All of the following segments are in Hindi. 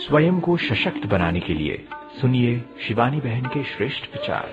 स्वयं को सशक्त बनाने के लिए सुनिए शिवानी बहन के श्रेष्ठ विचार।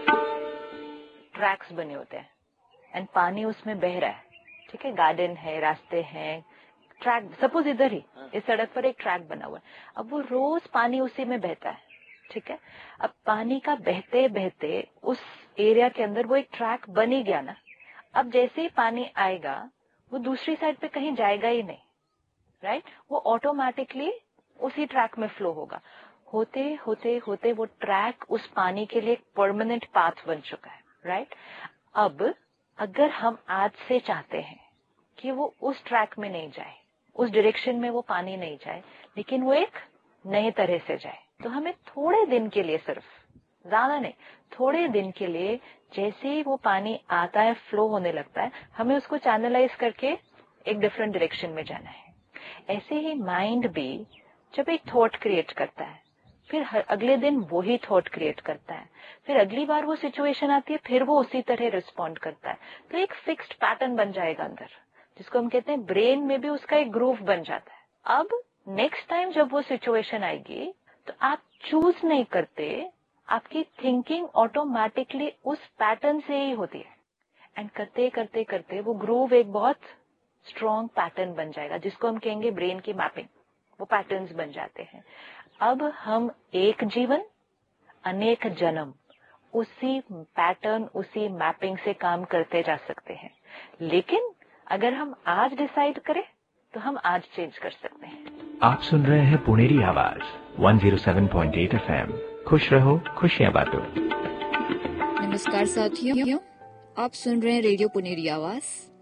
ट्रैक्स बने होते हैं एंड पानी उसमें बह रहा है, ठीक है, गार्डन है, रास्ते हैं, ट्रैक, सपोज इधर ही इस सड़क पर एक ट्रैक बना हुआ है, अब वो रोज पानी उसी में बहता है, ठीक है। अब पानी का बहते बहते उस एरिया के अंदर वो एक ट्रैक बन ही गया ना। अब जैसे ही पानी आएगा वो दूसरी साइड पे कहीं जाएगा ही नहीं, राइट, वो ऑटोमेटिकली उसी ट्रैक में फ्लो होगा। होते होते होते वो ट्रैक उस पानी के लिए एक परमानेंट पाथ बन चुका है, राइट। अब अगर हम आज से चाहते हैं कि वो उस ट्रैक में नहीं जाए, उस डायरेक्शन में वो पानी नहीं जाए, लेकिन वो एक नए तरह से जाए, तो हमें थोड़े दिन के लिए, सिर्फ ज्यादा नहीं, थोड़े दिन के लिए जैसे ही वो पानी आता है, फ्लो होने लगता है, हमें उसको चैनलाइज करके एक डिफरेंट डायरेक्शन में जाना है। ऐसे ही माइंड भी जब एक थॉट क्रिएट करता है, फिर अगले दिन वो ही थॉट क्रिएट करता है, फिर अगली बार वो सिचुएशन आती है, फिर वो उसी तरह रिस्पॉन्ड करता है, तो एक फिक्स्ड पैटर्न बन जाएगा अंदर, जिसको हम कहते हैं ब्रेन में भी उसका एक ग्रूव बन जाता है। अब नेक्स्ट टाइम जब वो सिचुएशन आएगी तो आप चूज नहीं करते, आपकी थिंकिंग ऑटोमेटिकली उस पैटर्न से ही होती है, एंड करते करते करते वो ग्रूव एक बहुत स्ट्रॉन्ग पैटर्न बन जाएगा, जिसको हम कहेंगे ब्रेन की मैपिंग। वो पैटर्न्स बन जाते हैं। अब हम एक जीवन अनेक जन्म उसी पैटर्न, उसी मैपिंग से काम करते जा सकते हैं, लेकिन अगर हम आज डिसाइड करें तो हम आज चेंज कर सकते हैं। आप सुन रहे हैं पुनेरी आवाज 107.8 FM। खुश रहो, खुशियां बांटो। नमस्कार साथियों, आप सुन रहे हैं रेडियो पुनेरी आवाज।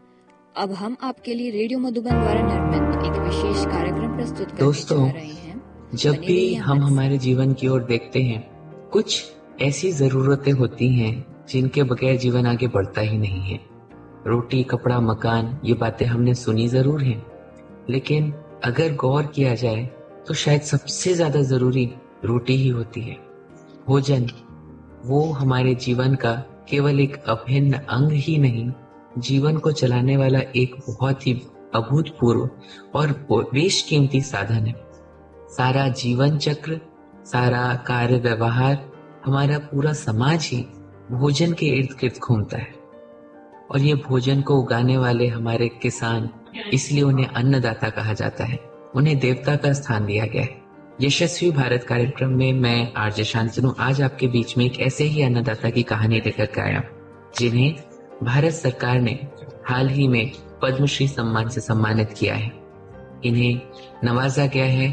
अब हम आपके लिए रेडियो मधुबन द्वारा निर्मित एक विशेष कार्यक्रम प्रस्तुत करने जा रहे हैं। जब भी हम हमारे जीवन की ओर देखते हैं, कुछ ऐसी जरूरतें होती हैं जिनके बगैर जीवन आगे बढ़ता ही नहीं है। रोटी, कपड़ा, मकान, ये बातें हमने सुनी जरूर हैं, लेकिन अगर गौर किया जाए तो शायद सबसे ज्यादा जरूरी रोटी ही होती है। भोजन, वो हमारे जीवन का केवल एक अभिन्न अंग ही नहीं, जीवन को चलाने वाला एक बहुत ही अभूतपूर्व और बेशकीमती साधन है। सारा जीवन चक्र, सारा कार्य व्यवहार, हमारा पूरा समाज ही भोजन के इर्द गिर्द घूमता है। और ये भोजन को उगाने वाले हमारे किसान, इसलिए उन्हें अन्नदाता कहा जाता है, उन्हें देवता का स्थान दिया गया है। यशस्वी भारत कार्यक्रम में मैं आरजे शांतनु आज आपके बीच में एक ऐसे ही अन्नदाता की कहानी लेकर के आया, जिन्हें भारत सरकार ने हाल ही में पद्मश्री सम्मान से सम्मानित किया है। इन्हें नवाजा गया है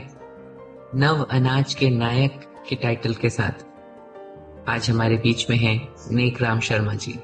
नव अनाज के नायक के टाइटल के साथ। आज हमारे बीच में हैं नेकराम शर्मा जी।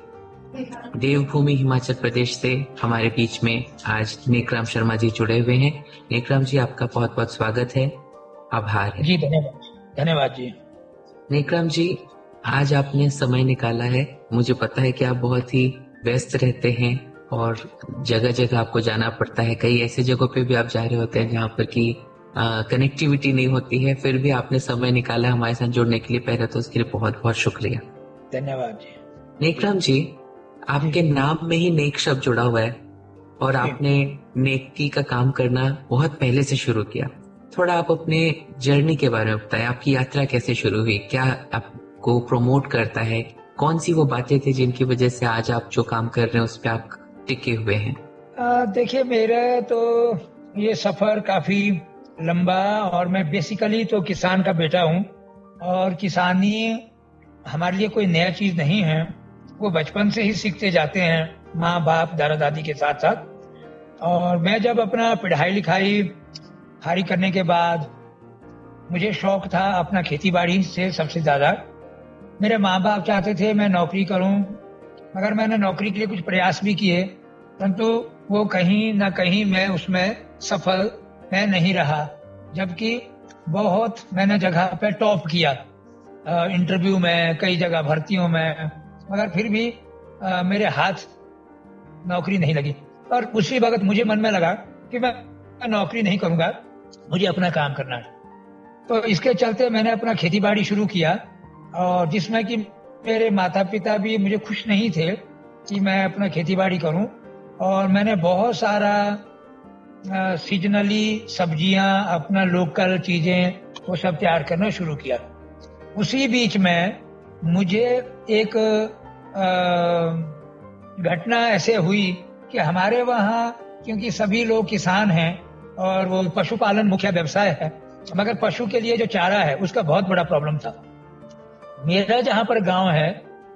देवभूमि हिमाचल प्रदेश से हमारे बीच में आज नेकराम शर्मा जी जुड़े हुए हैं। नेकराम जी, आपका बहुत बहुत स्वागत है, आभार है। जी धन्यवाद जी। नेकराम जी, आज आपने समय निकाला है। मुझे पता है कि आप बहुत ही व्यस्त रहते हैं और जगह जगह आपको जाना पड़ता है। कई ऐसे जगहों पे भी आप जा रहे होते हैं जहाँ पर की कनेक्टिविटी नहीं होती है, फिर भी आपने समय निकाला हमारे साथ जुड़ने के लिए। पहले तो उसके लिए बहुत बहुत शुक्रिया। धन्यवाद जी। नेकराम जी, आपके नाम में ही नेक शब्द जुड़ा हुआ है और आपने नेकी का काम करना बहुत पहले से शुरू किया। थोड़ा आप अपने जर्नी के बारे में बताएं, आपकी यात्रा कैसे शुरू हुई, क्या आपको प्रमोट करता है, कौन सी वो बातें थी जिनकी वजह से आज आप जो काम कर रहे हैं उस पर आप टिके हुए हैं? देखिए, मेरा तो ये सफर काफी लंबा, और मैं बेसिकली तो किसान का बेटा हूँ और किसानी हमारे लिए कोई नया चीज नहीं है। वो बचपन से ही सीखते जाते हैं, माँ बाप दादा दादी के साथ साथ। और मैं जब अपना पढ़ाई लिखाई खारी करने के बाद मुझे शौक था अपना खेती बाड़ी से सबसे ज्यादा। मेरे माँ बाप चाहते थे मैं नौकरी करूं, मगर मैंने नौकरी के लिए कुछ प्रयास भी किए, परंतु वो कहीं ना कहीं मैं उसमें सफल मैं नहीं रहा। जबकि बहुत मैंने जगह पे टॉप किया, इंटरव्यू में, कई जगह भर्तियों में, मगर फिर भी मेरे हाथ नौकरी नहीं लगी। और उसी वक्त मुझे मन में लगा कि मैं नौकरी नहीं करूंगा, मुझे अपना काम करना है। तो इसके चलते मैंने अपना खेती बाड़ी शुरू किया, और जिसमें कि मेरे माता पिता भी मुझे खुश नहीं थे कि मैं अपना खेती बाड़ी करूं। और मैंने बहुत सारा सीजनली सब्जियां, अपना लोकल चीजें वो सब तैयार करना शुरू किया। उसी बीच में मुझे एक घटना ऐसे हुई कि हमारे वहाँ, क्योंकि सभी लोग किसान हैं और वो पशुपालन मुख्य व्यवसाय है, मगर पशु के लिए जो चारा है उसका बहुत बड़ा प्रॉब्लम था। मेरा जहाँ पर गांव है,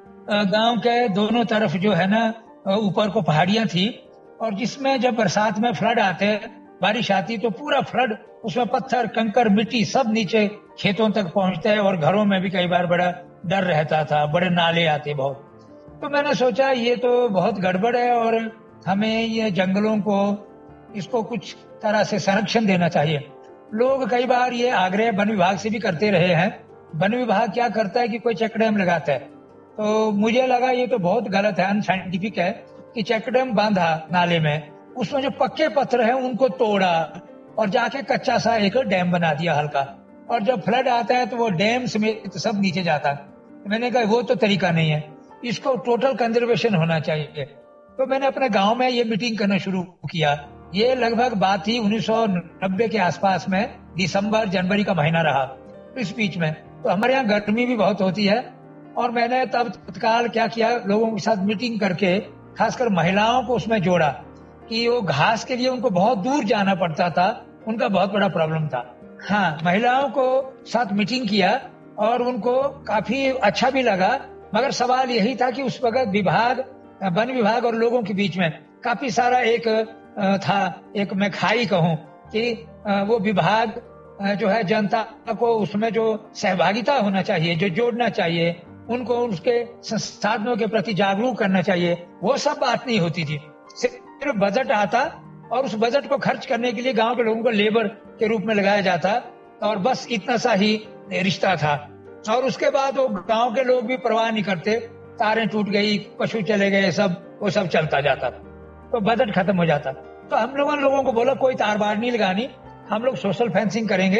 गांव के दोनों तरफ जो है ना ऊपर को पहाड़ियां थी, और जिसमें जब बरसात में फ्लड आते, बारिश आती तो पूरा फ्लड, उसमें पत्थर कंकर मिट्टी सब नीचे खेतों तक पहुंचते हैं, और घरों में भी कई बार बड़ा डर रहता था, बड़े नाले आते बहुत। तो मैंने सोचा ये तो बहुत गड़बड़ है और हमें ये जंगलों को, इसको कुछ तरह से संरक्षण देना चाहिए। लोग कई बार ये आग्रह वन विभाग से भी करते रहे हैं। वन विभाग क्या करता है कि कोई चेक डैम लगाता है, तो मुझे लगा ये तो बहुत गलत है, अनसाइंटिफिक है कि चेक डैम बांधा नाले में, उसमें जो पक्के पत्थर हैं उनको तोड़ा और जाके कच्चा सा एक डैम बना दिया हल्का, और जब फ्लड आता है तो वो डैम समेत सब नीचे जाता है। मैंने कहा वो तो तरीका नहीं है, इसको टोटल कंजर्वेशन होना चाहिए। तो मैंने अपने गांव में ये मीटिंग करना शुरू किया। ये लगभग बात ही 1990 के आसपास में, दिसंबर जनवरी का महीना रहा। इस बीच में तो हमारे यहाँ गर्मी भी बहुत होती है, और मैंने तब तत्काल क्या किया, लोगों के साथ मीटिंग करके खासकर महिलाओं को उसमें जोड़ा कि वो घास के लिए उनको बहुत दूर जाना पड़ता था, उनका बहुत बड़ा प्रॉब्लम था। हाँ, महिलाओं को साथ मीटिंग किया और उनको काफी अच्छा भी लगा, मगर सवाल यही था कि उस वक्त विभाग, वन विभाग और लोगों के बीच में काफी सारा एक था, एक मैं खाई कहूँ कि वो विभाग जो है जनता को उसमें जो सहभागिता होना चाहिए, जो जोड़ना चाहिए, उनको उसके संसाधनों के प्रति जागरूक करना चाहिए, वो सब बात नहीं होती थी। सिर्फ बजट आता और उस बजट को खर्च करने के लिए गांव के लोगों को लेबर के रूप में लगाया जाता, और बस इतना सा ही रिश्ता था। और उसके बाद वो गांव के लोग भी परवाह नहीं करते, तारें टूट गई, पशु चले गए, सब वो सब चलता जाता, तो बजट खत्म हो जाता। तो हम लोगों को बोला कोई तार बार नहीं लगानी, हम लोग सोशल फेंसिंग करेंगे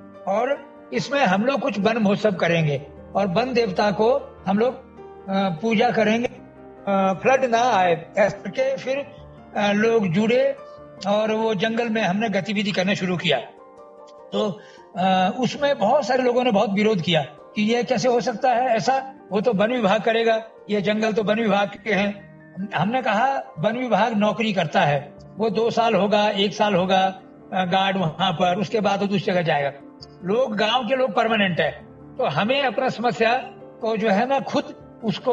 और इसमें हम लोग कुछ वन महोत्सव करेंगे और वन देवता को हम लोग पूजा करेंगे, फ्लड ना आए। ऐसे करके फिर लोग जुड़े और वो जंगल में हमने गतिविधि करना शुरू किया। तो उसमें बहुत सारे लोगों ने बहुत विरोध किया कि ये कैसे हो सकता है ऐसा, वो तो वन विभाग करेगा, ये जंगल तो वन विभाग के हैं। हमने कहा वन विभाग नौकरी करता है, वो 2 साल होगा, 1 साल होगा गार्ड वहां पर, उसके बाद वो दूसरी जगह जाएगा। लोग, गांव के लोग परमानेंट है, तो हमें अपना समस्या को जो है ना खुद उसको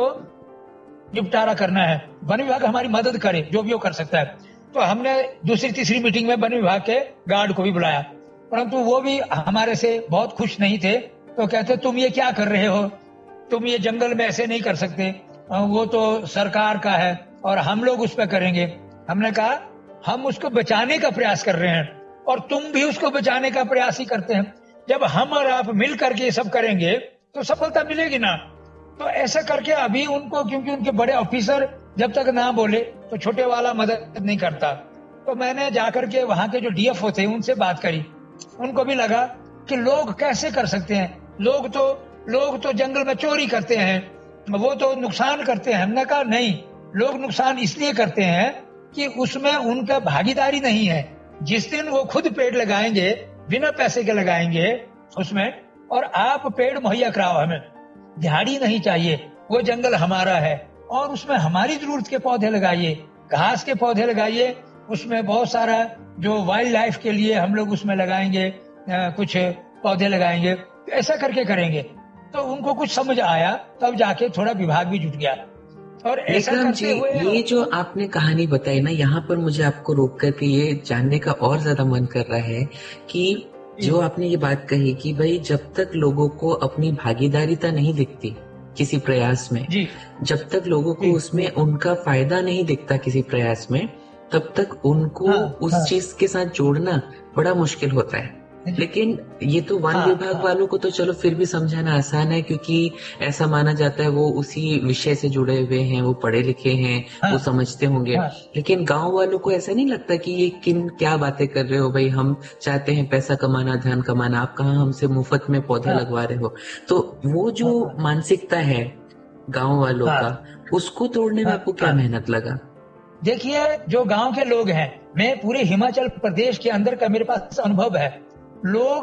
निपटारा करना है। वन विभाग हमारी मदद करे, जो भी वो कर सकता है। तो हमने दूसरी तीसरी मीटिंग में वन विभाग के गार्ड को भी बुलाया, परंतु वो भी हमारे से बहुत खुश नहीं थे। तो कहते तुम ये क्या कर रहे हो, तुम ये जंगल में ऐसे नहीं कर सकते, वो तो सरकार का है और हम लोग उस पर करेंगे। हमने कहा हम उसको बचाने का प्रयास कर रहे हैं और तुम भी उसको बचाने का प्रयास ही करते हैं। जब हम और आप मिल करके ये सब करेंगे तो सफलता मिलेगी ना। तो ऐसा करके अभी उनको, क्योंकि उनके बड़े ऑफिसर जब तक ना बोले तो छोटे वाला मदद नहीं करता, तो मैंने जाकर के वहां के जो डीएफ होते हैं उनसे बात करी। उनको भी लगा कि लोग कैसे कर सकते हैं, लोग तो जंगल में चोरी करते हैं, वो तो नुकसान करते हैं। हमने कहा नहीं, लोग नुकसान इसलिए करते हैं कि उसमें उनका भागीदारी नहीं है। जिस दिन वो खुद पेड़ लगाएंगे, बिना पैसे के लगाएंगे उसमें, और आप पेड़ मुहैया कराओ, हमें झाड़ी नहीं चाहिए, वो जंगल हमारा है और उसमें हमारी जरूरत के पौधे लगाइए, घास के पौधे लगाइए, उसमें बहुत सारा जो वाइल्ड लाइफ के लिए हम लोग उसमें लगाएंगे, कुछ पौधे लगाएंगे। ऐसा करके करेंगे तो उनको कुछ समझ आया, तब जाके थोड़ा विभाग भी जुट गया। और ऐसा करते हुए ये जो आपने कहानी बताई ना, यहाँ पर मुझे आपको रोक करके ये जानने का और ज्यादा मन कर रहा है कि जो आपने ये बात कही कि भाई जब तक लोगों को अपनी भागीदारिता नहीं दिखती किसी प्रयास में, जब तक लोगों को उसमें उनका फायदा नहीं दिखता किसी प्रयास में, तब तक उनको उस चीज के साथ जोड़ना बड़ा मुश्किल होता है। लेकिन ये तो वन विभाग वालों को तो चलो फिर भी समझाना आसान है, क्योंकि ऐसा माना जाता है वो उसी विषय से जुड़े हुए हैं, वो पढ़े लिखे हैं, वो समझते होंगे। लेकिन गांव वालों को ऐसा नहीं लगता कि ये क्या बातें कर रहे हो भाई, हम चाहते हैं पैसा कमाना, धन कमाना, आप कहाँ हमसे मुफ्त में पौधे लगवा रहे हो। तो वो जो मानसिकता है गाँव वालों का, उसको तोड़ने में आपको क्या मेहनत लगा? देखिए, जो गांव के लोग हैं, मैं पूरे हिमाचल प्रदेश के अंदर का मेरे पास अनुभव है, लोग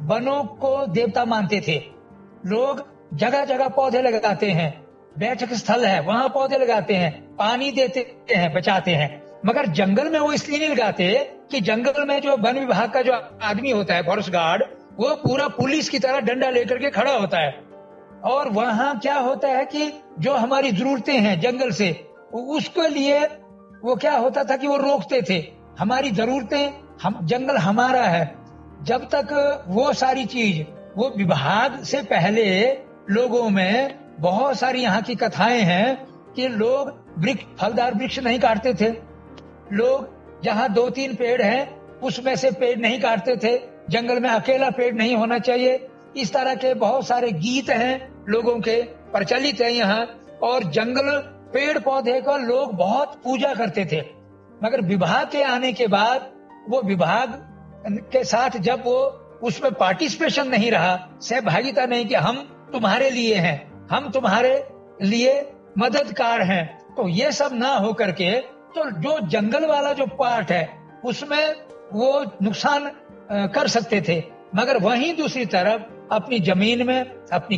वनों को देवता मानते थे। लोग जगह जगह पौधे लगाते हैं, बैठक स्थल है वहां पौधे लगाते हैं, पानी देते हैं, बचाते हैं। मगर जंगल में वो इसलिए नहीं लगाते कि जंगल में जो वन विभाग का जो आदमी होता है, फॉरेस्ट गार्ड, वो पूरा पुलिस की तरह डंडा लेकर के खड़ा होता है। और वहां क्या होता है कि जो हमारी जरूरतें हैं जंगल से, उसके लिए वो क्या होता था कि वो रोकते थे। हमारी जरूरतें, हम जंगल हमारा है। जब तक वो सारी चीज, वो विभाग से पहले लोगों में बहुत सारी यहाँ की कथाएं हैं कि लोग वृक्ष, फलदार वृक्ष नहीं काटते थे। लोग जहाँ 2-3 पेड़ हैं उसमें से पेड़ नहीं काटते थे। जंगल में अकेला पेड़ नहीं होना चाहिए। इस तरह के बहुत सारे गीत हैं लोगों के, प्रचलित है यहाँ। और जंगल, पेड़ पौधे का लोग बहुत पूजा करते थे। मगर विभाग के आने के बाद वो विभाग के साथ जब वो उसमें पार्टिसिपेशन नहीं रहा, सहभागिता नहीं कि हम तुम्हारे लिए हैं, हम तुम्हारे लिए मददगार हैं, तो ये सब ना हो करके तो जो जंगल वाला जो पार्ट है उसमें वो नुकसान कर सकते थे। मगर वहीं दूसरी तरफ अपनी जमीन में, अपनी